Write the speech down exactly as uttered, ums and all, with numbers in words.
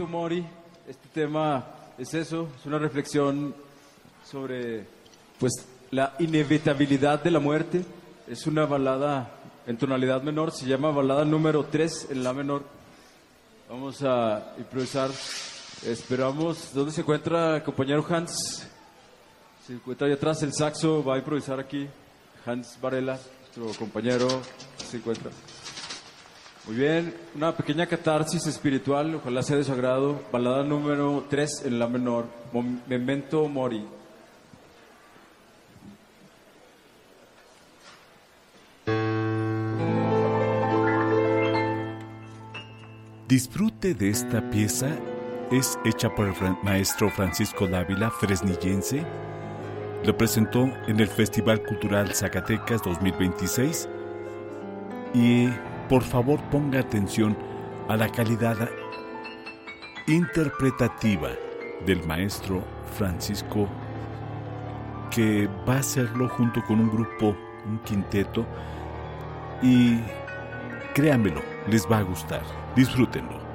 Memento Mori. Este tema es eso, es una reflexión sobre pues la inevitabilidad de la muerte. Es una balada en tonalidad menor, se llama balada número tres en la menor. Vamos a improvisar. Esperamos. ¿Dónde se encuentra el compañero Hans? Se encuentra ahí atrás, el saxo va a improvisar aquí. Hans Varela, nuestro compañero, se encuentra. Muy bien, una pequeña catarsis espiritual, ojalá sea de su agrado. Balada número tres en la menor, Memento Mori. Disfrute de esta pieza. Es hecha por el maestro Francisco Dávila, fresnillense. Lo presentó en el Festival Cultural Zacatecas dos mil veintiséis. Y por favor ponga atención a la calidad interpretativa del maestro Francisco, que va a hacerlo junto con un grupo, un quinteto, y créanmelo, les va a gustar. Disfrútenlo.